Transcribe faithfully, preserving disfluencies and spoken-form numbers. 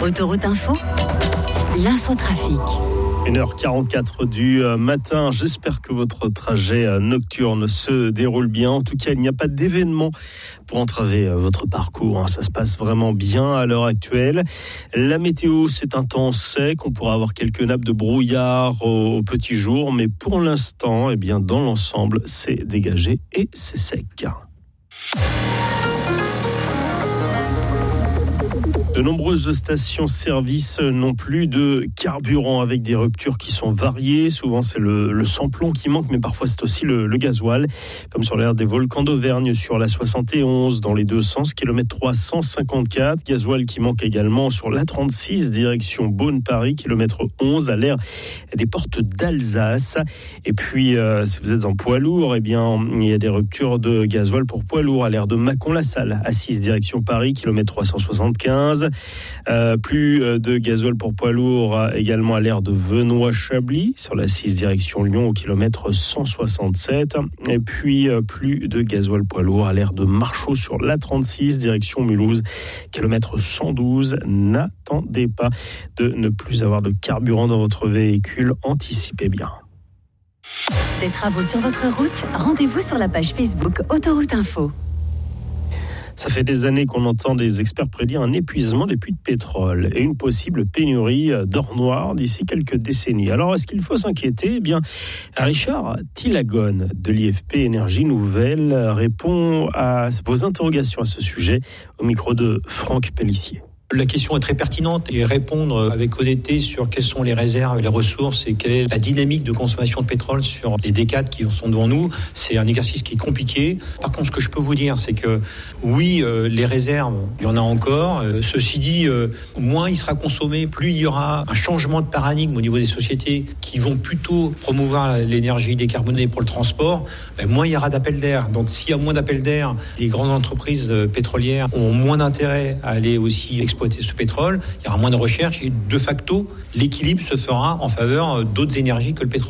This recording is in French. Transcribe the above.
Autoroute Info, l'infotrafic. une heure quarante-quatre du matin. J'espère que votre trajet nocturne se déroule bien. En tout cas, il n'y a pas d'événement pour entraver votre parcours. Ça se passe vraiment bien à l'heure actuelle. La météo, c'est un temps sec. On pourra avoir quelques nappes de brouillard au petit jour. Mais pour l'instant, eh bien, dans l'ensemble, c'est dégagé et c'est sec. De nombreuses stations-service n'ont plus de carburant avec des ruptures qui sont variées. Souvent, c'est le, le sans-plomb qui manque, mais parfois, c'est aussi le, le gasoil. Comme sur l'aire des Volcans d'Auvergne sur la soixante et onze, dans les deux sens, kilomètre trois cent cinquante-quatre. Gasoil qui manque également sur l'A trente-six, direction Beaune-Paris, kilomètre onze, à l'aire des portes d'Alsace. Et puis, euh, si vous êtes en poids lourd, eh bien, il y a des ruptures de gasoil pour poids lourd à l'aire de Mâcon-la-Salle, A six, direction Paris, kilomètre trois cent soixante-quinze. Euh, plus de gasoil pour poids lourd également à l'aire de Venoy-Chablis sur la six direction Lyon au kilomètre cent soixante-sept, et puis euh, plus de gasoil poids lourd à l'aire de Marchaux sur l'A trente-six direction Mulhouse, kilomètre cent douze. N'attendez pas de ne plus avoir de carburant dans votre véhicule, anticipez bien. Des travaux sur votre route, rendez-vous sur la page Facebook Autoroute Info. Ça fait des années qu'on entend des experts prédire un épuisement des puits de pétrole et une possible pénurie d'or noir d'ici quelques décennies. Alors, est-ce qu'il faut s'inquiéter ? Eh bien, Richard Tilagone de l'I F P Énergie Nouvelle répond à vos interrogations à ce sujet au micro de Franck Pellissier. La question est très pertinente et répondre avec honnêteté sur quelles sont les réserves et les ressources et quelle est la dynamique de consommation de pétrole sur les décades qui sont devant nous, c'est un exercice qui est compliqué. Par contre, ce que je peux vous dire, c'est que oui, euh, les réserves, il y en a encore. Euh, ceci dit, euh, moins il sera consommé, plus il y aura un changement de paradigme au niveau des sociétés qui vont plutôt promouvoir l'énergie décarbonée pour le transport, ben, moins il y aura d'appels d'air. Donc s'il y a moins d'appels d'air, les grandes entreprises pétrolières ont moins d'intérêt à aller aussi exploiter ce pétrole, il y aura moins de recherche et de facto, l'équilibre se fera en faveur d'autres énergies que le pétrole.